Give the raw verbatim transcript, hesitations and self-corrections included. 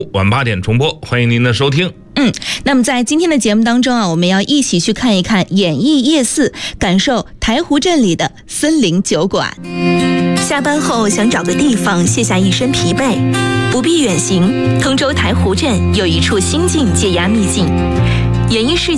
晚八点重播，欢迎您的收听。 嗯，那么在今天的节目当中啊，我们要一起去看一看演艺夜市，感受台湖镇里的森林酒馆。 下班后想找个地方卸下一身疲惫，不必远行，通州台湖镇有一处新晋解压秘境，演艺世